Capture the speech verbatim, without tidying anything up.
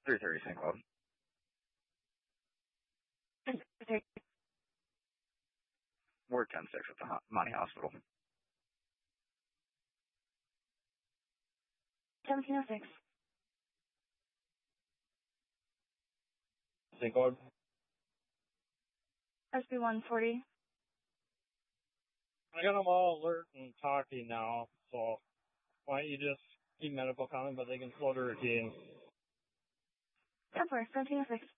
three thirty Saint Cloud. We're ten six at the Ho- Monty Hospital. seventeen oh six. Saint Cloud. S B one forty. I got them all alert and talking now, so why don't you just keep medical coming, but they can slow the routine. ten four, seventeen oh six.